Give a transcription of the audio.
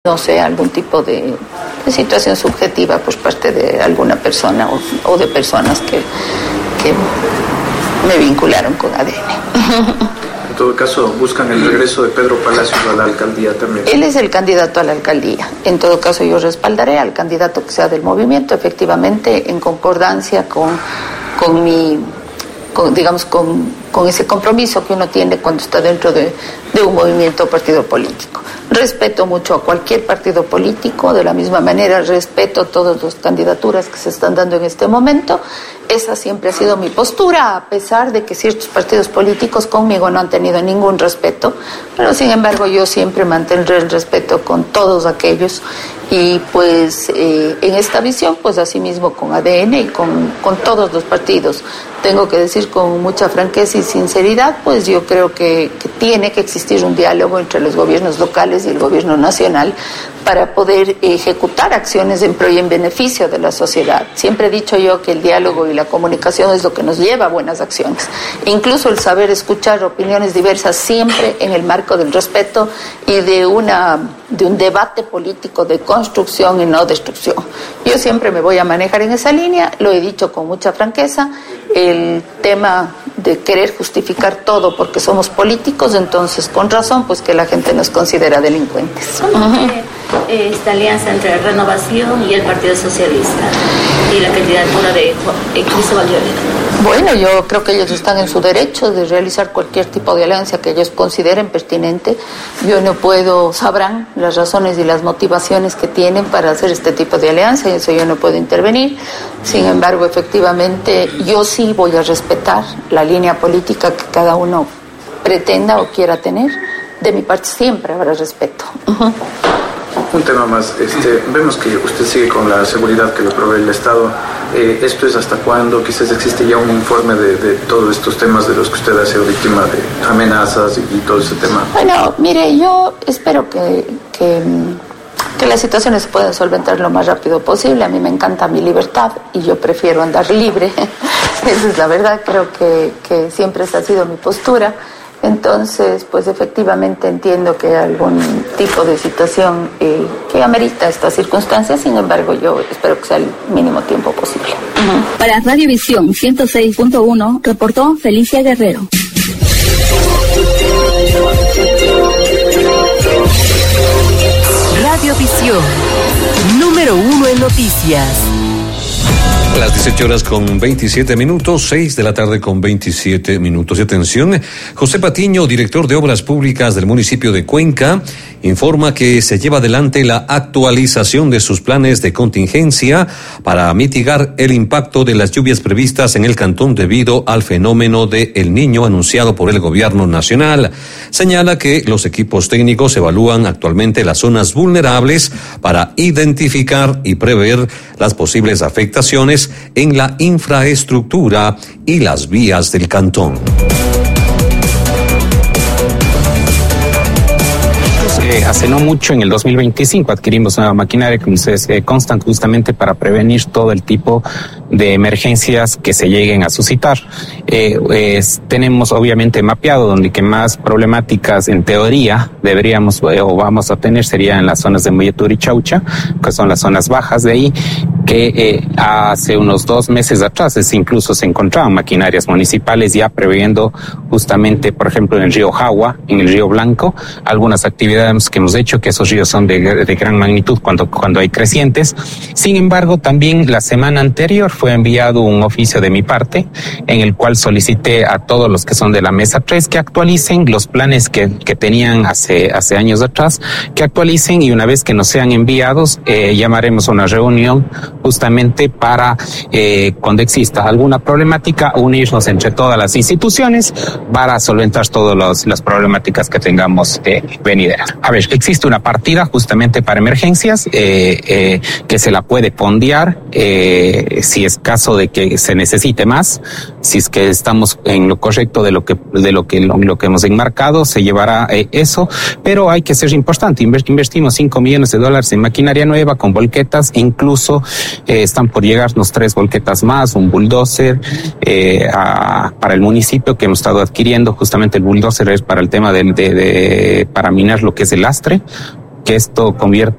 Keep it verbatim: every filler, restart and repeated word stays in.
no sea algún tipo de, de situación subjetiva por parte de alguna persona o, o de personas que, que me vincularon con A D N. En todo caso, buscan el regreso de Pedro Palacios a la alcaldía también. Él es el candidato a la alcaldía. En todo caso, yo respaldaré al candidato que sea del movimiento, efectivamente, en concordancia con, con mi, con, digamos, con, con ese compromiso que uno tiene cuando está dentro de, de un movimiento o partido político. Respeto mucho a cualquier partido político, de la misma manera respeto todas las candidaturas que se están dando en este momento. Esa siempre ha sido mi postura, a pesar de que ciertos partidos políticos conmigo no han tenido ningún respeto, pero sin embargo yo siempre mantendré el respeto con todos aquellos y pues eh, en esta visión, pues asimismo con A D N y con, con todos los partidos. Tengo que decir con mucha franqueza y sinceridad, pues yo creo que, que tiene que existir un diálogo entre los gobiernos locales y el gobierno nacional para poder ejecutar acciones en pro y en beneficio de la sociedad. Siempre he dicho yo que el diálogo y la comunicación es lo que nos lleva a buenas acciones. Incluso el saber escuchar opiniones diversas siempre en el marco del respeto y de una de un debate político de construcción y no destrucción. Yo siempre me voy a manejar en esa línea, lo he dicho con mucha franqueza. El tema de querer justificar todo porque somos políticos, entonces con razón pues que la gente nos considera delincuentes. Esta alianza entre Renovación y el Partido Socialista y la candidatura de Cristo Valladolid. Bueno, yo creo que ellos están en su derecho de realizar cualquier tipo de alianza que ellos consideren pertinente. Yo no puedo, sabrán las razones y las motivaciones que tienen para hacer este tipo de alianza, y eso yo no puedo intervenir. Sin embargo, efectivamente, yo sí voy a respetar la línea política que cada uno pretenda o quiera tener. De mi parte siempre habrá respeto. Uh-huh. Un tema más, este, vemos que usted sigue con la seguridad que le provee el Estado. Eh, ¿Esto es hasta cuándo? Quizás existe ya un informe de, de todos estos temas de los que usted ha sido víctima de amenazas y, y todo ese tema. Bueno, mire, yo espero que, que, que las situaciones se puedan solventar lo más rápido posible. A mí me encanta mi libertad y yo prefiero andar libre. Esa es la verdad, creo que, que siempre esa ha sido mi postura. Entonces, pues efectivamente entiendo que hay algún tipo de situación eh, que amerita estas circunstancias, sin embargo yo espero que sea el mínimo tiempo posible. Uh-huh. Para Radiovisión ciento seis punto uno, reportó Felicia Guerrero. Radiovisión, número uno en noticias. Las dieciocho horas con veintisiete minutos, seis de la tarde con veintisiete minutos. Y atención, José Patiño, director de Obras Públicas del municipio de Cuenca, informa que se lleva adelante la actualización de sus planes de contingencia para mitigar el impacto de las lluvias previstas en el cantón debido al fenómeno de El Niño anunciado por el gobierno nacional. Señala que los equipos técnicos evalúan actualmente las zonas vulnerables para identificar y prever las posibles afectaciones en la infraestructura y las vías del cantón. Eh, hace no mucho, en el dos mil veinticinco, adquirimos una maquinaria que ustedes eh, constan justamente para prevenir todo el tipo de emergencias que se lleguen a suscitar. Eh, es, tenemos obviamente mapeado donde que más problemáticas en teoría deberíamos eh, o vamos a tener serían en las zonas de Moyetur y Chaucha, que son las zonas bajas de ahí, que eh, hace unos dos meses atrás es, incluso se encontraban maquinarias municipales ya previendo justamente, por ejemplo, en el río Jagua, en el río Blanco, algunas actividades que hemos hecho, que esos ríos son de, de gran magnitud cuando, cuando hay crecientes. Sin embargo, también la semana anterior fue enviado un oficio de mi parte en el cual solicité a todos los que son de la mesa tres que actualicen los planes que, que tenían hace, hace años atrás, que actualicen, y una vez que nos sean enviados, eh, llamaremos a una reunión justamente para, eh, cuando exista alguna problemática, unirnos entre todas las instituciones para solventar todas las problemáticas que tengamos eh, venideras. A ver, existe una partida justamente para emergencias eh, eh, que se la puede fondear eh, si es caso de que se necesite más. Si es que estamos en lo correcto de lo que de lo que lo, lo que hemos enmarcado, se llevará eh, eso, pero hay que ser importante. Investimos cinco millones de dólares en maquinaria nueva con volquetas, incluso eh, están por llegarnos tres volquetas más, un bulldozer eh, a, para el municipio que hemos estado adquiriendo. Justamente el bulldozer es para el tema de, de, de para minar lo que es el lastre, que esto convierte